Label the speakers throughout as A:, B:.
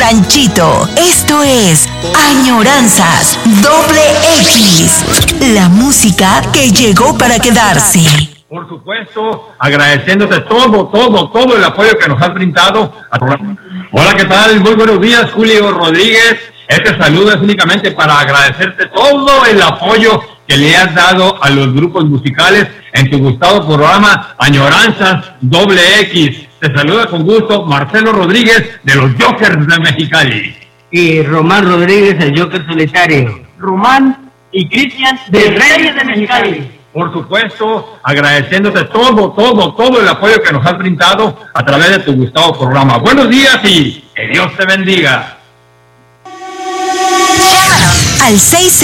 A: Ranchito. Esto es Añoranzas X. La música que llegó para quedarse.
B: Por supuesto, agradeciéndote todo el apoyo que nos has brindado. Hola, ¿qué tal? Muy buenos días, Julio Rodríguez. Este saludo es únicamente para agradecerte todo el apoyo que le has dado a los grupos musicales en tu gustado programa Añoranzas X. Te saluda con gusto Marcelo Rodríguez de los Jokers de Mexicali.
C: Y Román Rodríguez, el Joker solitario.
D: Román y Cristian de Reyes de Mexicali.
B: Por supuesto, agradeciéndote todo el apoyo que nos has brindado a través de tu gustado programa. Buenos días y que Dios te bendiga.
A: Al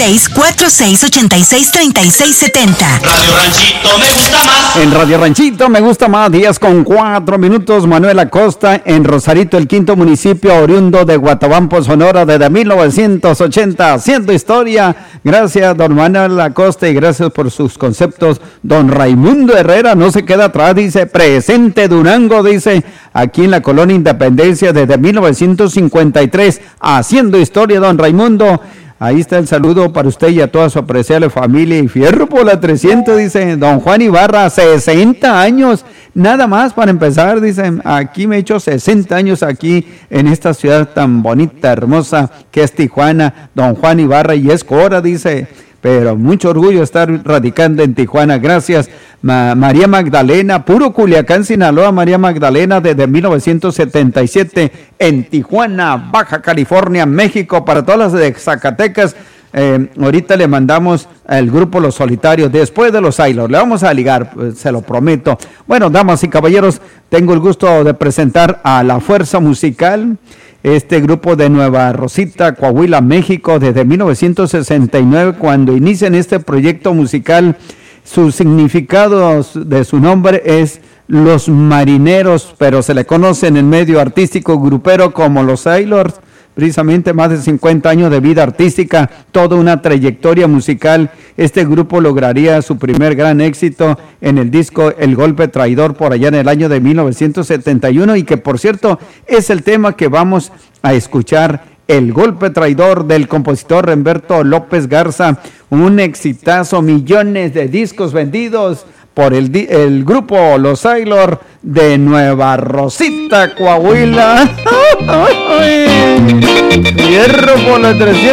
A: 6646863670.
E: Radio Ranchito me gusta más.
F: En Radio Ranchito me gusta más, 10:04. Manuel Acosta en Rosarito, el quinto municipio oriundo de Guatabampo, Sonora, desde 1980, haciendo historia. Gracias, don Manuel Acosta, y gracias por sus conceptos. Don Raimundo Herrera no se queda atrás, dice, presente Durango, dice, aquí en la colonia Independencia desde 1953, haciendo historia, don Raimundo. Ahí está el saludo para usted y a toda su apreciable familia. Y fierro por la 300, dice don Juan Ibarra, 60 años, nada más para empezar, dice, aquí me he hecho 60 años aquí en esta ciudad tan bonita, hermosa, que es Tijuana, don Juan Ibarra, y es Cora, dice, pero mucho orgullo estar radicando en Tijuana. Gracias. María Magdalena, puro Culiacán, Sinaloa, María Magdalena, desde 1977 en Tijuana, Baja California, México, para todas las de Zacatecas. Ahorita le mandamos al grupo Los Solitarios, después de los Sailors, le vamos a ligar, se lo prometo. Bueno, damas y caballeros, tengo el gusto de presentar a La Fuerza Musical, este grupo de Nueva Rosita, Coahuila, México, desde 1969, cuando inician este proyecto musical. Su significado de su nombre es Los Marineros, pero se le conoce en el medio artístico grupero como Los Sailors. Precisamente más de 50 años de vida artística, toda una trayectoria musical. Este grupo lograría su primer gran éxito en el disco El Golpe Traidor por allá en el año de 1971, y que por cierto es el tema que vamos a escuchar, El Golpe Traidor, del compositor Humberto López Garza, un exitazo, millones de discos vendidos por el grupo Los Sailors de Nueva Rosita, Coahuila. Fierro por la 300.